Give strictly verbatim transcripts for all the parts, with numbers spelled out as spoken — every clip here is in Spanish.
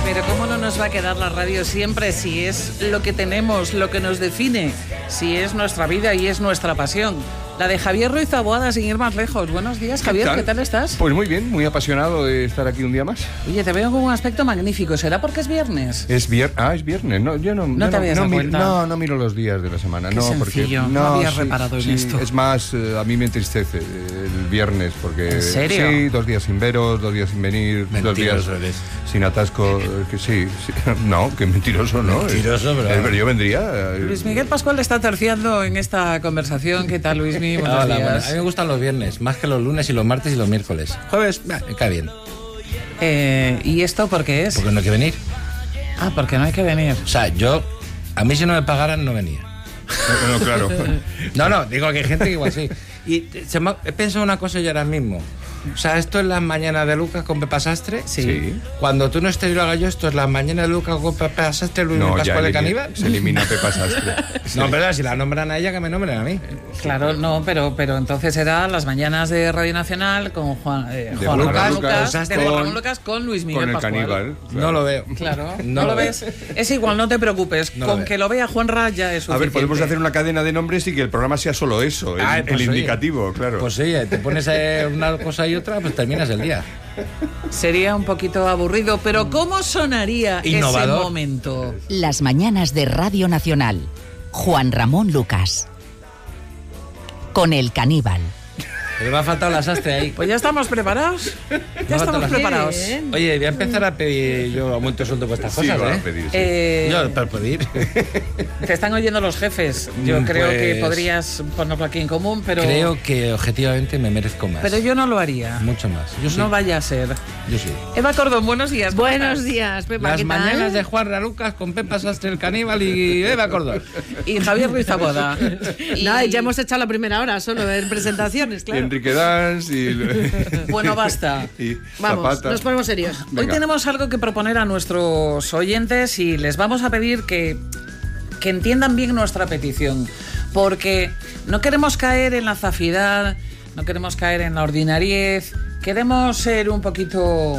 Pero ¿cómo no nos va a quedar la radio siempre si es lo que tenemos, lo que nos define, si es nuestra vida y es nuestra pasión? La de Javier Ruiz Taboada, sin ir más lejos. Buenos días, Javier, ¿qué tal, ¿Qué tal estás? Pues muy bien, muy apasionado de estar aquí un día más. Oye, te veo con un aspecto magnífico. ¿Será porque es viernes? Es viernes. Ah, es viernes. No, yo no, ¿No yo te habías no, dado no, cuenta? no, no miro los días de la semana. Qué no, sencillo, porque no, no habías sí, reparado en sí, esto. Es más, eh, a mí me entristece el viernes porque... ¿En serio? Sí, dos días sin veros, dos días sin venir, Mentiroso dos días eres. sin atasco. eh, Que sí, sí. No, que mentiroso, ¿no? Mentiroso, pero- Eh, pero yo vendría... eh, Luis Miguel Pascual está terciando en esta conversación. ¿Qué tal, Luis Miguel? Buenos Hola, días. bueno, a mí me gustan los viernes, más que los lunes y los martes y los miércoles. Jueves, bah, me cae bien, Eh, ¿Y esto por qué es? porque no hay que venir. Ah, porque no hay que venir. O sea, yo, a mí si no me pagaran, no venía. No, no, claro. No, no, digo que hay gente que igual sí. Y se me ha- he pensado una cosa yo ahora mismo. O sea, esto es las mañanas de Lucas con Pepa Sastre. Sí. Sí. Cuando tú no estés y lo haga yo, esto es las mañanas de Lucas con Pepa Sastre, Luis No, ya Pascual de elimi- Caníbal. se elimina Pepa Sastre. No, pero si la nombran a ella, que me nombren a mí. Claro, no, pero, pero entonces era las mañanas de Radio Nacional con Juan, eh, De Juan Juan Ramón Lucas, Lucas, Sastre. de Juan Con- Ramón Lucas con Luis Miguel Con el Pascual. caníbal. No lo veo. Claro, No ¿no lo lo veo. ves? Es igual, no te preocupes. No lo con veo. que lo vea Juanra ya es A suficiente. ver, podemos hacer una cadena de nombres y que el programa sea solo eso, el, Ah, el pues, oye. indicativo, claro. Pues sí, te pones eh, una cosa y otra, pues terminas el día. Sería un poquito aburrido, pero ¿cómo sonaría Innovador. ese momento? Las mañanas de Radio Nacional. Juan Ramón Lucas. Con el caníbal. Pero me ha faltado la Sastre ahí. Pues ya estamos preparados. Ya Me ha faltado estamos la- preparados. Oye, voy a empezar a pedir yo aumento de sueldo por estas Sí, cosas, va a ¿eh? pedir, sí. Eh, Yo, para pedir. te están oyendo los jefes. Yo Mm, creo que pues- podrías ponerlo aquí en común, pero, Creo que objetivamente me merezco más. pero yo no lo haría. Mucho más. Yo sí. No vaya a ser. Yo sí. Eva Cordón, buenos días. ¿cómo Buenos estás? días, Pepa, Las ¿qué tal? mañanas de Juan Lucas con Pepa Sastre, el caníbal y Eva Cordón. Y Javier Ruiz Taboada. Y- No, ya hemos echado la primera hora solo en presentaciones, Y claro. Enrique Dans y... Bueno, basta. y Vamos, Zapata. nos ponemos serios. Hoy Venga. tenemos algo que proponer a nuestros oyentes y les vamos a pedir que, que entiendan bien nuestra petición, porque no queremos caer en la zafidad, no queremos caer en la ordinariez, queremos ser un poquito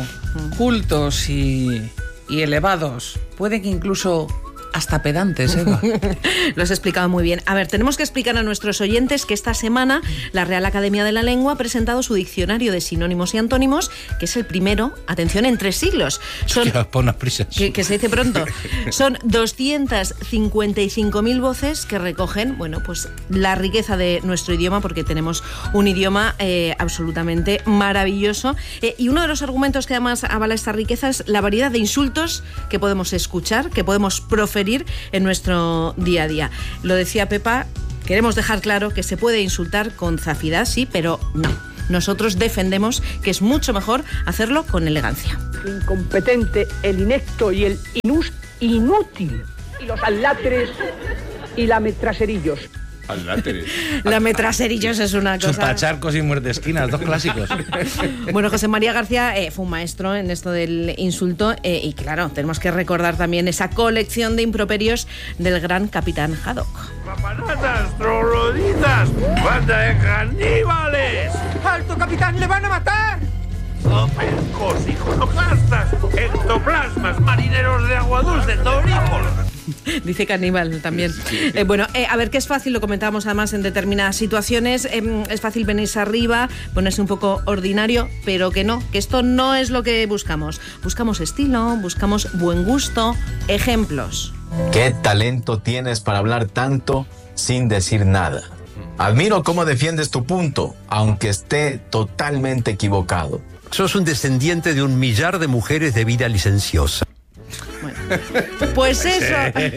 cultos y, y elevados, puede que incluso hasta pedantes, Eva. Lo has explicado muy bien. A ver, tenemos que explicar a nuestros oyentes que esta semana la Real Academia de la Lengua ha presentado su diccionario de sinónimos y antónimos, que es el primero, atención, en tres siglos. Son Que os pon unas prisas. Que, que se dice pronto. Son doscientas cincuenta y cinco mil voces que recogen, bueno, pues la riqueza de nuestro idioma, porque tenemos un idioma eh, absolutamente maravilloso. Eh, y uno de los argumentos que además avala esta riqueza es la variedad de insultos que podemos escuchar, que podemos proferir en nuestro día a día. Lo decía Pepa, queremos dejar claro que se puede insultar con zafidad, sí, pero no. Nosotros defendemos que es mucho mejor hacerlo con elegancia. El incompetente, el inecto y el inus inútil. Y los aláteres y lametraserillos. Aláteres. La metraserillos es una cosa... Chupacharcos y muerte esquinas, dos clásicos. Bueno, José María García eh, fue un maestro en esto del insulto eh, y claro, tenemos que recordar también esa colección de improperios del gran capitán Haddock. ¡Papanatas, trogloditas, banda de caníbales! ¡Alto, capitán, le van a matar! ¡Zopencos, iconoclastas, ectoplasmas, marineros de agua dulce, torícolas! Dice caníbal también. Eh, bueno, eh, a ver, que es fácil, lo comentábamos además en determinadas situaciones, eh, es fácil venirse arriba, ponerse un poco ordinario, pero que no, que esto no es lo que buscamos. Buscamos estilo, buscamos buen gusto, ejemplos. ¿Qué talento tienes para hablar tanto sin decir nada? Admiro cómo defiendes tu punto, aunque esté totalmente equivocado. Sos un descendiente de un millar de mujeres de vida licenciosa. Bueno, pues eso.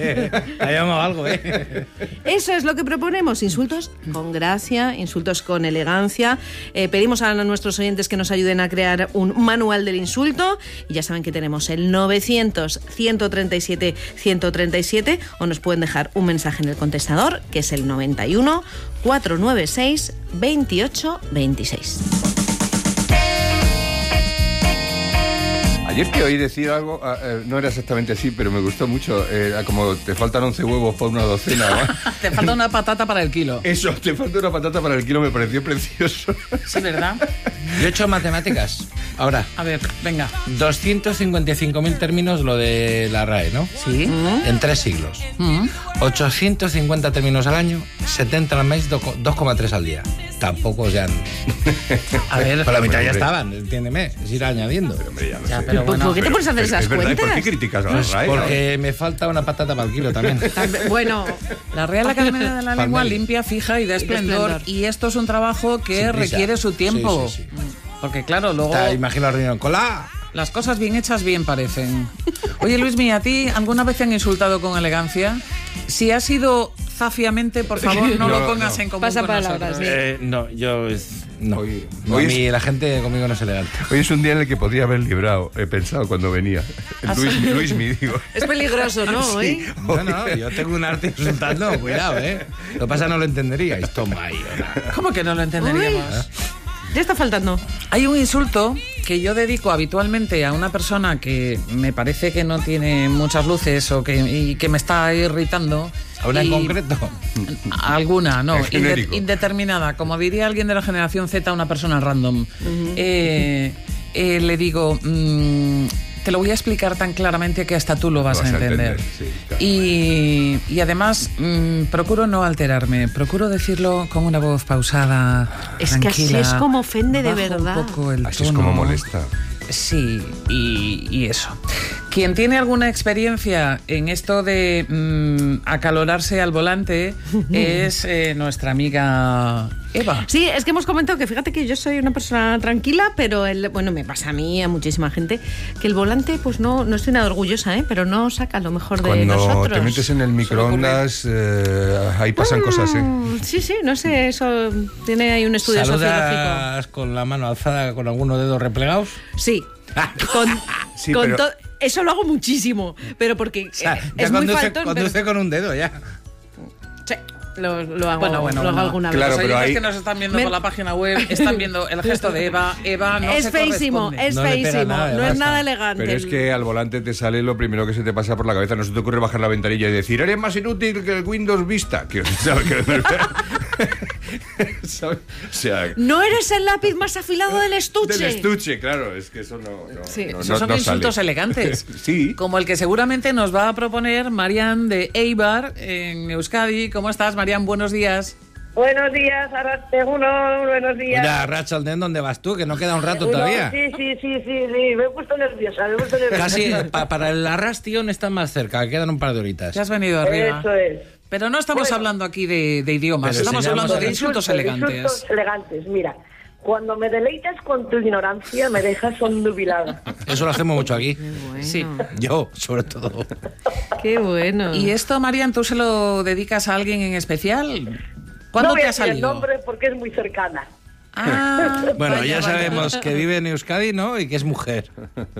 Ha llamado algo, ¿eh? Eso es lo que proponemos, insultos con gracia, insultos con elegancia. Eh, pedimos a nuestros oyentes que nos ayuden a crear un manual del insulto y ya saben que tenemos el novecientos, ciento treinta y siete, ciento treinta y siete o nos pueden dejar un mensaje en el contestador que es el noventa y uno, cuatrocientos noventa y seis, veintiocho veintiséis. Ayer te oí decir algo, eh, no era exactamente así, pero me gustó mucho. Eh, como te faltan once huevos para una docena. Te falta una patata para el kilo. Eso, te falta una patata para el kilo, me pareció precioso. Sí, ¿verdad? Yo he hecho matemáticas. Ahora. A ver, venga. doscientos cincuenta y cinco mil términos lo de la R A E, ¿no? Sí. Mm. En tres siglos. Mm. ochocientos cincuenta términos al año, setenta al mes, dos coma tres al día. Tampoco ya... A ver... Por la mitad ya hombre. estaban, entiéndeme. Es ir añadiendo. Pero, hombre, ya lo Ya, sé. pero bueno. ¿Por qué te pones a hacer Es- esas es verdad, ¿y cuentas? ¿por qué criticas a la Pues R A E? porque me falta una patata para el kilo también. Bueno, La Real Academia de la Lengua Palmeli. limpia, fija y da esplendor. esplendor. Y esto es un trabajo que Sin prisa. requiere su tiempo. Sí, sí, sí. Porque claro, luego Está, imagino la reunión. ¡Cola! las cosas bien hechas bien parecen. Oye, Luismi, ¿a ti alguna vez te han insultado con elegancia? Si ha sido zafiamente, por favor, no, No, lo pongas no. en común Pasa con palabras, nosotros. sí. Eh, no, yo... es- no. Hoy- No, hoy a es- mí la gente conmigo no es elegante. Hoy es un día en el que podría haber librado, he pensado cuando venía. ¿Ah, Luis, sí? Luis me digo. es peligroso, ¿no? Hoy. No, no, yo tengo un arte insultando, cuidado, ¿eh? Lo que pasa no lo entenderíais. Toma ahí, ahora. ¿Cómo que no lo entenderíamos? Ya está faltando. Hay un insulto que yo dedico habitualmente a una persona que me parece que no tiene muchas luces o que, y que me está irritando. ¿A una en Y- concreto? Alguna, no, En inde- genérico. indeterminada. Como diría alguien de la generación Z, una persona random. Eh, eh, le digo, mm, te lo voy a explicar tan claramente que hasta tú lo vas, Lo vas a a entender. entender, sí, claro. y, y además, mm, procuro no alterarme, procuro decirlo con una voz pausada, Es que así tranquila, es como ofende de bajo verdad. un poco el Así es tono. como molesta. Sí, y, y eso. Quien tiene alguna experiencia en esto de mm, acalorarse al volante es eh, nuestra amiga Eva. Sí, es que hemos comentado que fíjate que yo soy una persona tranquila, pero el, bueno, me pasa a mí, a muchísima gente, que el volante, pues no, no estoy nada orgullosa, ¿eh? Pero no saca lo mejor de Cuando nosotros. te metes en el microondas, eh, ahí pasan cosas, ¿eh? Mm, Sí, sí, no sé, eso tiene ahí un estudio sociológico. ¿Saludas con la mano alzada con algunos dedos replegados? Sí, con, Sí, con pero- to- eso lo hago muchísimo, pero porque O sea, eh, ya es muy conduce, faltón. pero- conduce con un dedo ya. Sí, lo, lo hago, Bueno, bueno, lo hago bueno. alguna Claro, Los vez. pero oyentes ahí- que nos están viendo Me- por la página web están viendo el gesto de Eva. Eva no es se feísimo, corresponde. es No le pega feísimo, nada, no además, es nada está. elegante. Pero es que al volante te sale lo primero que se te pasa por la cabeza. No se te ocurre bajar la ventanilla y decir, eres más inútil que el Windows Vista. Que, ¿sabes? Que- ¿sabes? O sea, No eres el lápiz más afilado del estuche. del estuche, claro. Es que eso no, no, Sí. no, Esos no- son no insultos sale. elegantes. Sí. Como el que seguramente nos va a proponer Marian de Eibar en Euskadi. ¿Cómo estás, Marian? Buenos días. Buenos días, Arrasteguno, buenos días. Mira, Rachalden, ¿dónde vas tú? Que no queda un rato Uno, todavía. Sí, sí, sí, sí, sí, me he puesto nerviosa, me he puesto nerviosa. Casi, pa- para el Arrastion están más cerca, quedan un par de horitas. Ya has venido arriba. Eso es. Pero no estamos Bueno. hablando aquí de, de idiomas, Pero estamos enseñamos hablando de a- insultos elegantes. Insultos elegantes, mira. Cuando me deleitas con tu ignorancia, me dejas ondubilada. Eso lo hacemos mucho aquí. Bueno, Sí. Yo, sobre todo. Qué bueno. ¿Y esto, Marian, tú se lo dedicas a alguien en especial? ¿Cuándo no voy te a ha decir el salido? nombre porque es muy cercana. Ah, Bueno, vaya, ya vaya. sabemos que vive en Euskadi, ¿no? Y que es mujer.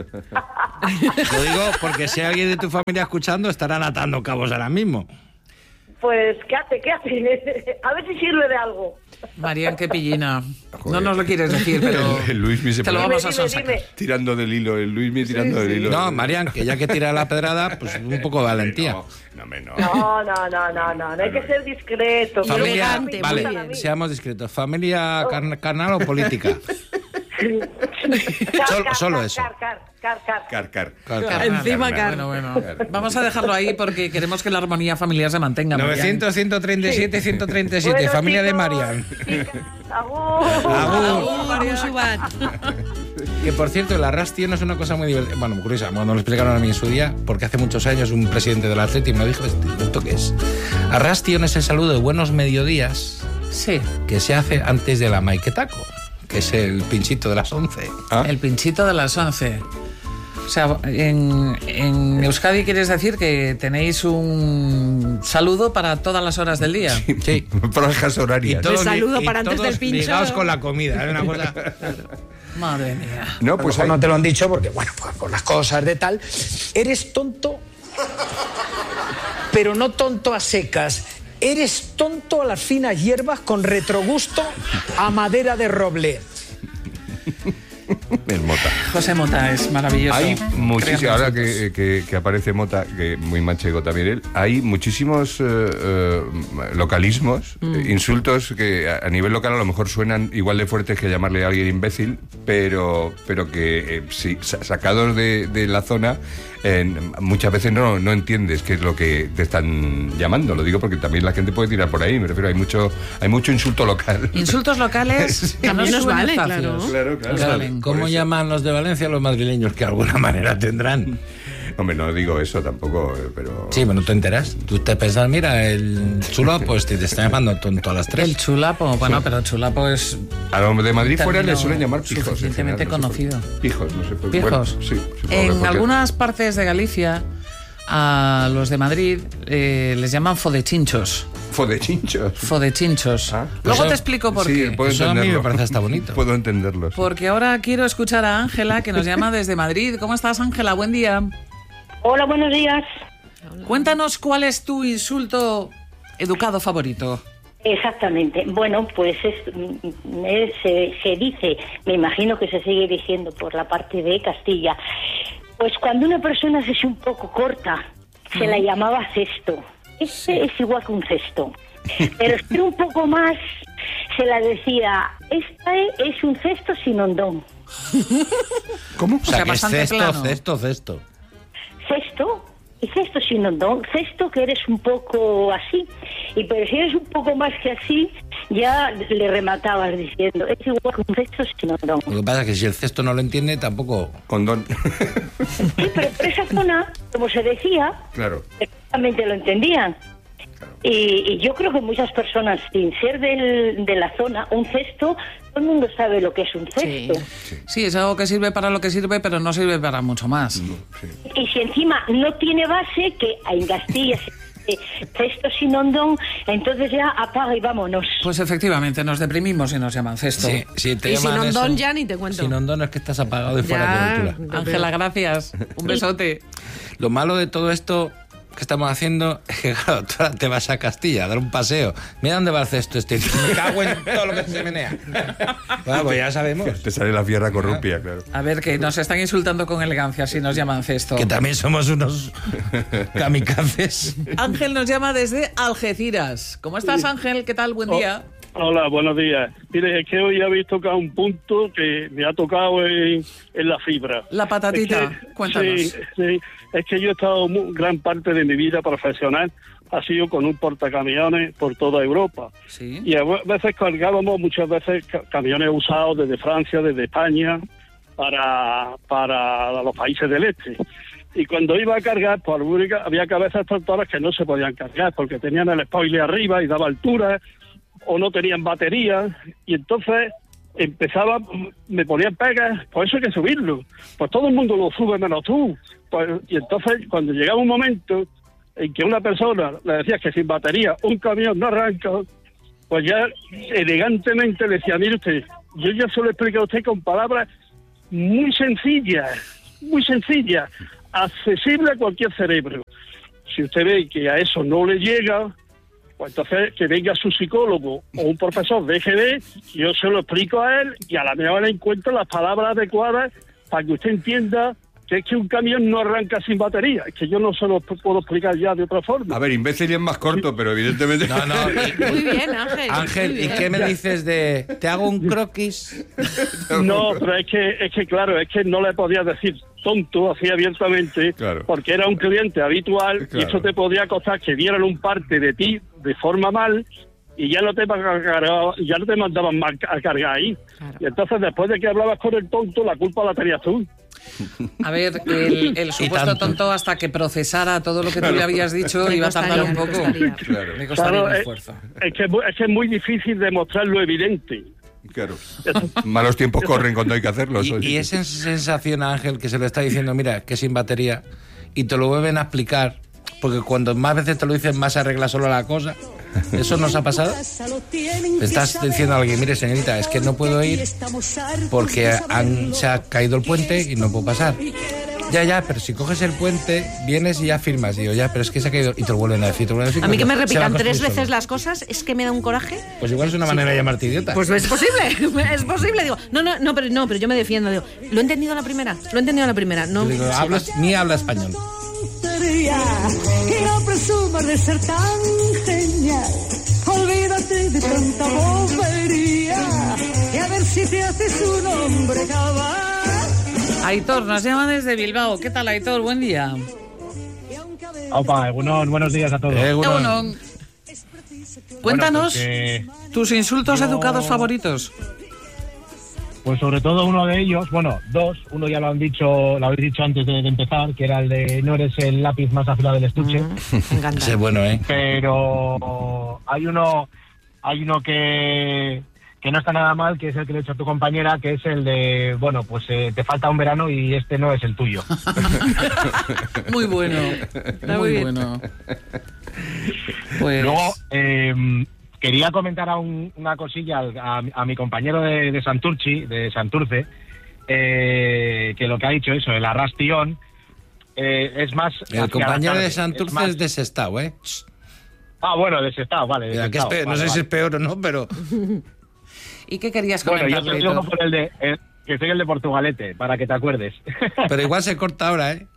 Lo digo porque si hay alguien de tu familia escuchando, estarán atando cabos ahora mismo. Pues, ¿qué hace? ¿Qué hace? A ver si sirve de algo. Marian, qué pillina. No Joder. nos lo quieres decir, pero El, el Luismi se te lo pone vamos a Dime, dime, sonsacar. dime. tirando del hilo. El Luismi tirando del hilo. No, Marian, que ya que tira la pedrada, pues un poco de valentía. No, no, me no. No, no, no, no, no, no hay que ser discreto. Familia, elegante, muy vale, bien. seamos discretos. ¿Familia carn- carnal o política? Car, Solo- car, solo car, eso. car, car, car, car. Car, car. Claro, Carnal, Encima, carnal. Car. Bueno, bueno. Vamos a dejarlo ahí porque queremos que la armonía familiar se mantenga. Marian. novecientos, ciento treinta y siete, ciento treinta y siete. Bueno, Familia de chicos, Marian. chicas, agur. Agur. Mario Subat. Que por cierto, el Arrastion es una cosa muy divertida. Bueno, muy curiosa. Bueno, nos lo explicaron a mí en su día, porque hace muchos años un presidente del Atleti me lo dijo: ¿esto qué es? Arrastion es el saludo de buenos mediodías Sí, que se hace antes de la Maiketako, que es el pinchito de las once. Ah. el pinchito de las once. O sea, en, en Euskadi quieres decir que tenéis un saludo para todas las horas del día. Sí. Franjas horarias. todos Le saludo li- y para antes todos del pincho. ligados con la comida. Es una cosa... Madre mía. No, A lo pues mejor hay- no te lo han dicho porque, bueno, pues por las cosas de tal. Eres tonto, pero no tonto a secas. Eres tonto a las finas hierbas con retrogusto a madera de roble. el Mota. José Mota es maravilloso. Hay muchísimos, ahora Créanme que, que, que aparece Mota, que muy manchego también él, hay muchísimos eh, eh, localismos, Mm. eh, insultos que a, a nivel local a lo mejor suenan igual de fuertes que llamarle a alguien imbécil, pero, pero que eh, sí, sa- sacados de, de la zona, eh, muchas veces no, no entiendes qué es lo que te están llamando. Lo digo porque también la gente puede tirar por ahí, me refiero, hay mucho, hay mucho insulto local. Insultos locales que no También nos suben vale, espacios. claro. Claro, claro. Claro, Valen, ¿cómo por eso. llaman los de Valencia a los madrileños? Que de alguna manera tendrán. Hombre, no digo eso tampoco, eh, pero... Sí, bueno, tú te enteras. Tú te pensas, mira, el chulo, pues te, te está llamando tonto a las tres. El chulapo, bueno, pero chulapo es A los de Madrid fuera término le suelen llamar pijos. en suficientemente general, no sé por qué. conocido. Pijos, no sé por qué. Pijos. Bueno, sí, supongo que En porque- algunas partes de Galicia, a los de Madrid eh, les llaman fodechinchos. Fodechinchos. Fodechinchos. Ah, Luego eso- te explico por sí, qué. puedo Eso a mí entenderlo. me parece hasta bonito. Puedo entenderlos. Porque ahora quiero escuchar a Ángela, que nos llama desde Madrid. ¿Cómo estás, Ángela? Buen día. Hola, buenos días. Cuéntanos cuál es tu insulto educado favorito. Exactamente. Bueno, pues es, mm, es, eh, se dice, me imagino que se sigue diciendo por la parte de Castilla, pues cuando una persona se hace un poco corta, se la llamaba cesto. Este es igual que un cesto. Pero si era un poco más, se la decía, esta es un cesto sin hondón. ¿Cómo? O sea, sea, que es bastante cesto, plano. cesto, cesto. Cesto, y cesto sin hondón, cesto que eres un poco así, y pero si eres un poco más que así, ya le rematabas diciendo, es igual que un cesto sin hondón. Lo que pasa es que si el cesto no lo entiende, tampoco... Condón. Sí, pero por esa zona, como se decía, Claro. perfectamente lo entendían. Y, y yo creo que muchas personas, sin ser del, de la zona, un cesto, todo el mundo sabe lo que es un cesto. Sí, es algo que sirve para lo que sirve, pero no sirve para mucho más. Y si encima no tiene base, que en Castilla se dice cesto sin hondón, entonces ya apaga y vámonos. Pues efectivamente, nos deprimimos y nos llaman cesto. Sí, si te Y sin llaman hondón eso- ya ni te cuento. Sin hondón es que estás apagado y fuera Ya. de cobertura. Ángela, gracias. Un besote. Lo malo de todo esto que estamos haciendo es que, claro, tú ahora te vas a Castilla a dar un paseo. Mira dónde va el cesto este. Me cago en todo lo que se menea. Bueno, pues ya sabemos. Te sale la fierra corrupia, claro. A ver, que nos están insultando con elegancia si nos llaman cesto. Que también somos unos kamikazes. Ángel nos llama desde Algeciras. ¿Cómo estás, Ángel? ¿Qué tal? Buen día. Hola, buenos días. Mire, es que hoy habéis tocado un punto que me ha tocado en, en la fibra. La patatita, Es que- cuéntanos. Sí, sí, es que yo he estado mu- gran parte de mi vida profesional, ha sido con un portacamiones por toda Europa. Sí. Y a ve- veces cargábamos, muchas veces, ca- camiones usados desde Francia, desde España, para, para los países del este. Y cuando iba a cargar, por única, había cabezas tractoras que no se podían cargar porque tenían el spoiler arriba y daba altura, o no tenían batería, y entonces empezaba, me ponían pegas, por eso hay que subirlo. Pues todo el mundo lo sube menos tú. Pues, y entonces, cuando llegaba un momento en que una persona le decía que sin batería un camión no arranca, pues ya elegantemente le decía, mire usted, yo ya se lo he explicado a usted con palabras muy sencillas, muy sencillas, accesible a cualquier cerebro. Si usted ve que a eso no le llega, pues entonces que venga su psicólogo o un profesor de G D, yo se lo explico a él y a la mejor le encuentro las palabras adecuadas para que usted entienda que es que un camión no arranca sin batería. Es que yo no se lo puedo explicar ya de otra forma. A ver, imbécil es más corto, pero evidentemente... No, no. Muy bien, Ángel. Ángel, muy ¿y bien. qué me dices de te hago un croquis? No, pero es que, es que claro, es que no le podía decir tonto así abiertamente, Claro. porque era un cliente habitual Claro. y eso te podía costar que dieran un parte de ti de forma mal y ya no te cargaba- ya no te mandaban más a cargar ahí. Y entonces después de que hablabas con el tonto, la culpa la tenías tú. A ver, el, el supuesto tanto. tonto, hasta que procesara todo lo que tú le habías dicho, Le iba a tardar un costaría, poco. le costaría. Claro, Le costaría Claro, un es- esfuerzo. Es que, es muy- es que es muy difícil demostrar lo evidente. claro. Malos tiempos corren cuando hay que hacerlo. Y, y esa sensación a Ángel que se lo está diciendo, mira, que sin batería, y te lo vuelven a explicar, porque cuando más veces te lo dicen, más se arregla solo la cosa. ¿Eso nos ha pasado? Le estás diciendo a alguien, mire, señorita, es que no puedo ir porque han- se ha caído el puente y no puedo pasar. Ya, ya, pero si coges el puente, vienes y ya firmas. Digo, ya, pero es que se ha caído. Y te lo vuelven a decir, te lo vuelven a decir. A mí que me Se va a repitan construir tres veces solo. las cosas es que me da un coraje. Pues igual es una manera de llamarte idiota. Pues es posible, es posible. Digo, no, no, no, pero no, pero yo me defiendo. Digo, lo he entendido a la primera, lo he entendido a la primera. No, Yo digo, sí, hablas, ni habla español. Y no presumas de ser tan genial. Olvídate de tanta bobería y a ver si te haces un hombre cabal. Aitor, nos llama desde Bilbao. ¿Qué tal, Aitor? Buen día. Opa, Egunon, buenos días a todos. Egunon. Cuéntanos Bueno, pues, tus insultos yo- educados favoritos. Pues sobre todo uno de ellos, bueno, dos, uno ya lo han dicho, lo habéis dicho antes de, de empezar, que era el de no eres el lápiz más afilado del estuche. Me encanta. Ese es bueno, ¿eh? Pero hay uno, hay uno que, que no está nada mal, que es el que le he hecho a tu compañera, que es el de, bueno, pues eh, te falta un verano y este no es el tuyo. Muy bueno. muy Muy bien. bueno. Pues... Luego, eh, quería comentar a un- una cosilla al- a, a mi compañero de, de Santurchi, de Santurce, eh, que lo que ha dicho eso, el arrastión, eh, es más... hacia El la compañero tarde, de es Santurce más- es desestado, ¿eh? Ah, bueno, desestado, vale. Mira, que es desestado, peor, no vale, sé si vale. es peor o no, pero... ¿Y qué querías Bueno, yo comentarle, te digo Aitor? por el de... el- que soy el de Portugalete, para que te acuerdes. Pero igual se corta ahora, ¿eh?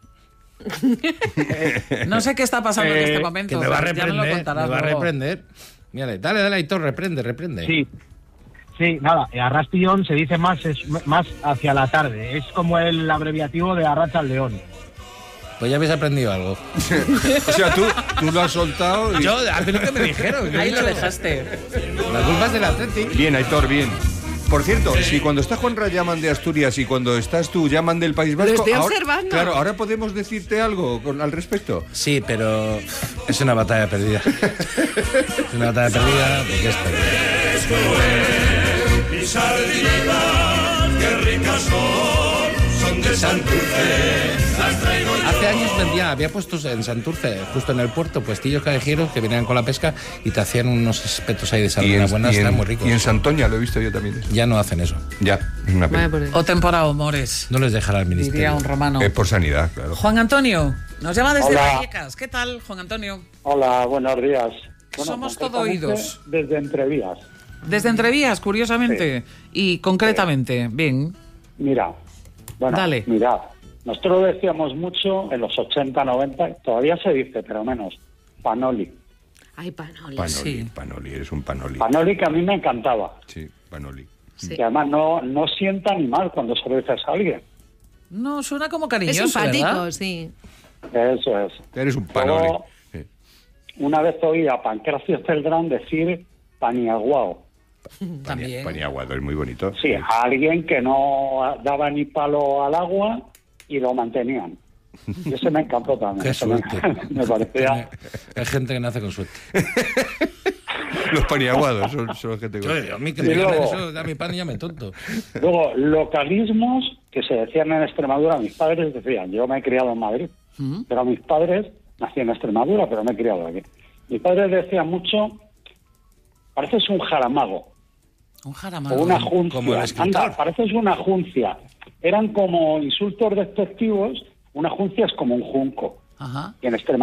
No sé qué está pasando en Eh, este momento. Que me va a pero ya me lo reprender, contarás me va a luego. reprender. Mírale, dale, dale, Aitor, reprende, reprende. Sí, sí, nada, arrastión se dice más, es más hacia la tarde, es como el abreviativo de arracha al león. Pues ya habéis aprendido algo. O sea, tú, tú lo has soltado y... Yo, a mí lo que me dijeron. que he Ahí lo dicho, dejaste. La culpa es del Athletic. Bien, Aitor, bien. Por cierto, si cuando está Juanra llaman de Asturias y cuando estás tú llaman del País Vasco... estoy ahora- observando. Claro, ahora podemos decirte algo con- al respecto. Sí, pero es una batalla perdida. Es una batalla perdida porque es perdida. Mis sardinas, qué ricas son, son de Santurce. Las traigo yo. Hace años vendía, había puestos en Santurce, justo en el puerto, puestillos callejeros que venían con la pesca y te hacían unos espetos ahí de Y sardina en, buenas, y en- están muy ricos. y en Santoña lo he visto yo también. Ya no hacen eso. Ya, es una pena. Vaya por Dios. O temporada o mores, No les dejará el diría ministerio. un romano. Es por sanidad, claro. Juan Antonio, nos llama desde Hola. Vallecas. ¿Qué tal, Juan Antonio? Hola, buenos días. Somos todo concretamente, oídos. Desde Entrevías. Desde Entrevías, curiosamente. Y concretamente, bien. Mira, bueno, Dale. mirad, nosotros decíamos mucho en los ochenta, noventa, todavía se dice, pero menos, Panoli. Ay, Panoli. Panoli, Sí. Panoli, eres un Panoli. Panoli que a mí me encantaba. Sí, Panoli. Sí. Que además no, no sienta ni mal cuando se lo dices a alguien. No, suena como Es cariñoso, simpático, ¿verdad? sí. Eso es. Eres un Panoli. Luego, Sí. una vez oí a Pancracio Celdrán decir Paniaguao. También. Paniaguado, es muy bonito. Sí, a alguien que no daba ni palo al agua y lo mantenían. Y ese me encantó también. Qué Ese me- suerte. me parecía... Hay gente que nace con suerte. Los paniaguados son, son gente con... Yo, a mí que Y me digan luego- eso, da mi pan y ya me tonto. Luego, localismos que se decían en Extremadura, mis padres decían, yo me he criado en Madrid, ¿Mm? pero mis padres, nací en Extremadura, pero me he criado aquí. Mis padres decían mucho, pareces un jaramago, Un o jaramago. una como el juncia. escritor. Anda, pareces una juncia. Eran como insultos despectivos, una juncia es como un junco. Ajá. Y en Extremadura